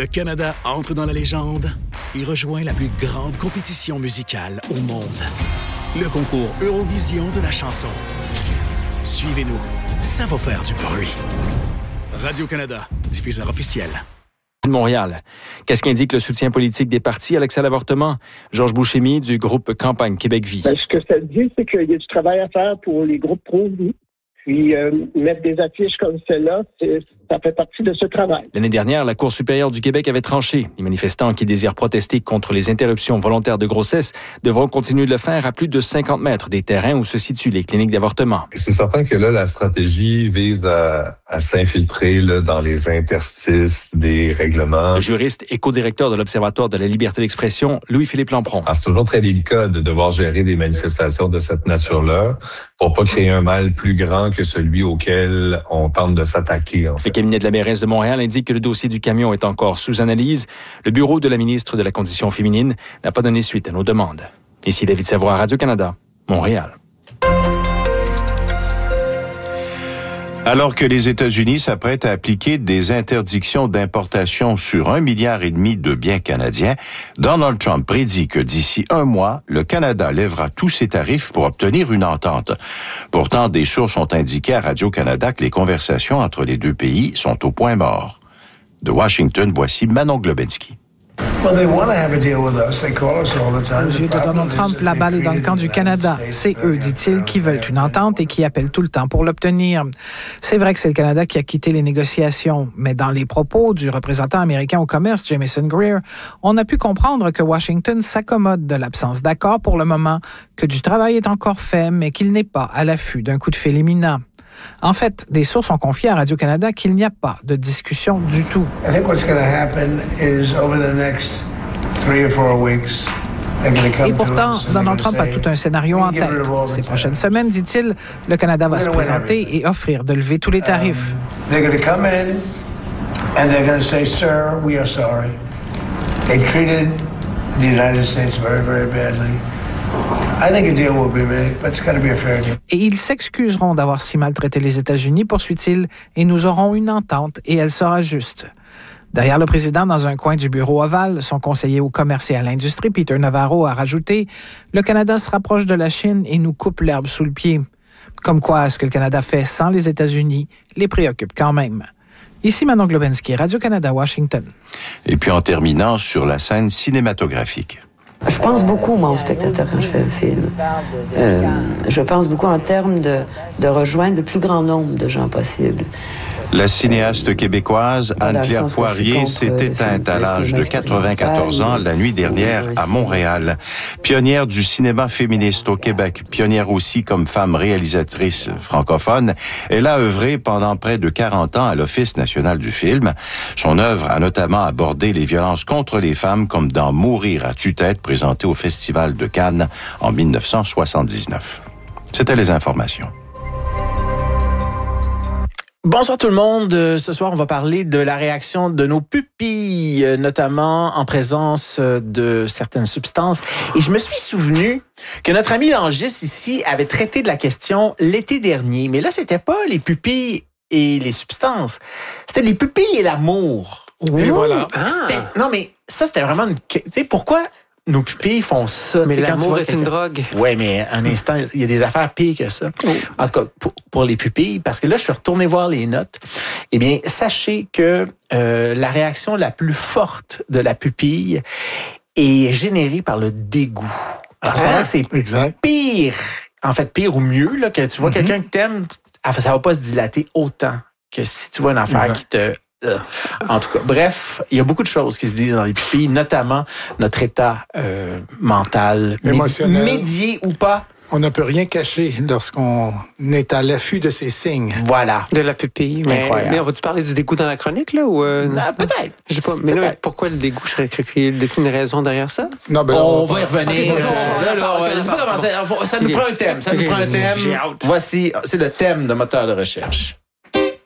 Le Canada entre dans la légende et rejoint la plus grande compétition musicale au monde. Le concours Eurovision de la chanson. Suivez-nous, ça va faire du bruit. Radio-Canada, diffuseur officiel. De Montréal. Qu'est-ce qu'indique le soutien politique des partis à l'accès à l'avortement? Georges Bouchemi du groupe Campagne Québec Vie. Ce que ça dit, c'est qu'il y a du travail à faire pour les groupes pro-vie. Puis mettre des affiches comme celle-là, ça fait partie de ce travail. L'année dernière, la Cour supérieure du Québec avait tranché. Les manifestants qui désirent protester contre les interruptions volontaires de grossesse devront continuer de le faire à plus de 50 mètres des terrains où se situent les cliniques d'avortement. C'est certain que là, la stratégie vise à s'infiltrer là, dans les interstices des règlements. Le juriste et co-directeur de l'Observatoire de la liberté d'expression, Louis-Philippe Lampron. C'est toujours très délicat de devoir gérer des manifestations de cette nature-là pour pas créer un mal plus grand que celui auquel on tente de s'attaquer. En fait. Le cabinet de la mairesse de Montréal indique que le dossier du camion est encore sous analyse. Le bureau de la ministre de la Condition féminine n'a pas donné suite à nos demandes. Ici David Savoie, Radio-Canada, Montréal. Alors que les États-Unis s'apprêtent à appliquer des interdictions d'importation sur 1,5 milliard de biens canadiens, Donald Trump prédit que d'ici 1 mois, le Canada lèvera tous ses tarifs pour obtenir une entente. Pourtant, des sources ont indiqué à Radio-Canada que les conversations entre les deux pays sont au point mort. De Washington, voici Manon Globensky. Aux yeux de Donald Trump, la balle est dans le camp du Canada. C'est eux, dit-il, qui veulent une entente et qui appellent tout le temps pour l'obtenir. C'est vrai que c'est le Canada qui a quitté les négociations, mais dans les propos du représentant américain au commerce, Jamieson Greer, on a pu comprendre que Washington s'accommode de l'absence d'accord pour le moment, que du travail est encore fait, mais qu'il n'est pas à l'affût d'un coup de fil imminent. En fait, des sources ont confié à Radio-Canada qu'il n'y a pas de discussion du tout. Et pourtant, Donald Trump a tout un scénario en tête. Ces prochaines semaines, dit-il, le Canada va se présenter et offrir de lever tous les tarifs. Et ils s'excuseront d'avoir si maltraité les États-Unis, poursuit-il, et nous aurons une entente et elle sera juste. Derrière le président, dans un coin du bureau ovale, son conseiller au commerce et à l'industrie, Peter Navarro, a rajouté « Le Canada se rapproche de la Chine et nous coupe l'herbe sous le pied. » Comme quoi, ce que le Canada fait sans les États-Unis les préoccupe quand même. Ici Manon Globensky, Radio-Canada, Washington. Et puis en terminant, sur la scène cinématographique. Je pense beaucoup, moi, aux spectateurs quand je fais un film. Je pense beaucoup en termes de rejoindre le plus grand nombre de gens possible. La cinéaste québécoise Anne-Claire Poirier s'est éteinte à l'âge de 94 ans la nuit dernière à Montréal. Pionnière du cinéma féministe au Québec, pionnière aussi comme femme réalisatrice francophone, elle a œuvré pendant près de 40 ans à l'Office national du film. Son œuvre a notamment abordé les violences contre les femmes comme dans Mourir à tue-tête, présenté au Festival de Cannes en 1979. C'était les informations. Bonsoir tout le monde. Ce soir, on va parler de la réaction de nos pupilles, notamment en présence de certaines substances. Et je me suis souvenu que notre ami Langis ici avait traité de la question l'été dernier. Mais là, c'était pas les pupilles et les substances. C'était les pupilles et l'amour. Et voilà. Non, mais ça, c'était vraiment une... Tu sais, pourquoi nos pupilles font ça? Mais l'amour est une drogue. Oui, mais un instant, il y a des affaires pires que ça. Oh. En tout cas, pour les pupilles, parce que là, je suis retourné voir les notes. Eh bien, sachez que la réaction la plus forte de la pupille est générée par le dégoût. Alors, ça a l'air que c'est pire, en fait, pire ou mieux, là, que tu vois quelqu'un que t'aimes, ça va pas se dilater autant que si tu vois une affaire qui te... En tout cas, bref, il y a beaucoup de choses qui se disent dans les pupilles, notamment notre état mental, émotionnel, médié ou pas. On ne peut rien cacher lorsqu'on est à l'affût de ces signes. Voilà. De la pupille. Mais on va-tu parler du dégoût dans la chronique, là? Ou peut-être. Je sais pas. Mais là, pourquoi le dégoût? Je serais cru qu'il y a une raison derrière ça? Non, ben on va y revenir. Ça nous prend un thème. Voici, c'est le thème de moteur de recherche.